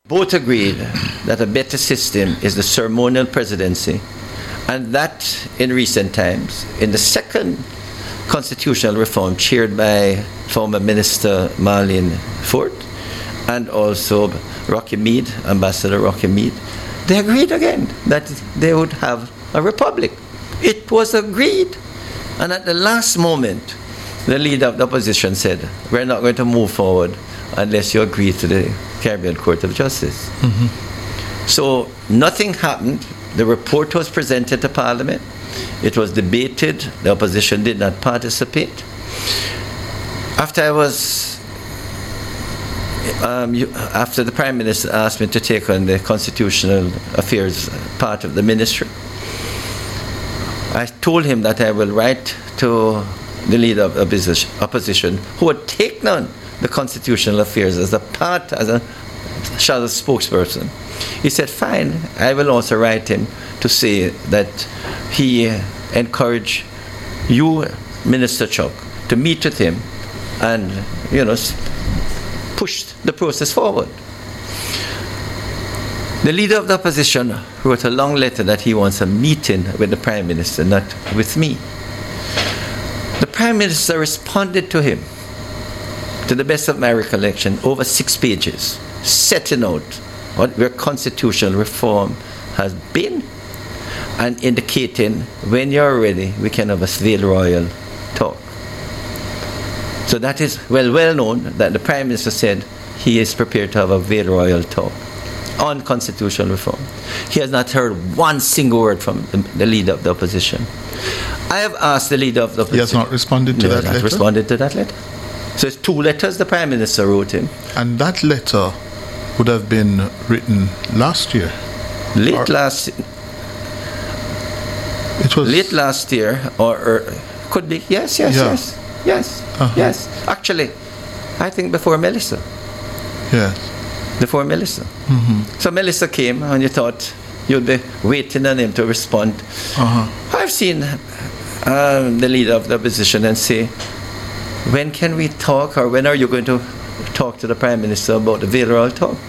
Both agreed that a better system is the ceremonial presidency, and that in recent times, in the second constitutional reform chaired by former Minister Marlene Fort and also Rocky Mead, Ambassador Rocky Mead, they agreed again that they would have a republic. It was agreed. And at the last moment, the leader of the opposition said, we're not going to move forward unless you agree to the Caribbean Court of Justice. Mm-hmm. So nothing happened. The report was presented to Parliament. It was debated. The opposition did not participate. After the Prime Minister asked me to take on the Constitutional Affairs part of the ministry, I told him that I will write to the leader of the opposition who had taken on the Constitutional Affairs as a shadow spokesperson. He said, fine, I will also write him to say that he encouraged you, Minister Chuck, to meet with him and, push the process forward. The leader of the opposition wrote a long letter that he wants a meeting with the Prime Minister, not with me. The Prime Minister responded to him, to the best of my recollection, over 6 pages, setting out where constitutional reform has been and indicating when you're ready, we can have a Vale Royal talk. So that is well known that the Prime Minister said he is prepared to have a Vale Royal talk on constitutional reform. He has not heard one single word from the leader of the opposition. I have asked the leader of the opposition. He has not responded to that letter? Responded to that letter. So it's 2 letters the Prime Minister wrote him. And that letter would have been written last year? Late last year, or could be, yes. Actually, I think before Melissa. Yes. Before Melissa. Mm-hmm. So Melissa came and you thought you'd be waiting on him to respond. Uh-huh. I've seen the leader of the opposition and say, when can we talk, or when are you going to talk to the Prime Minister about the Vale Royal talk?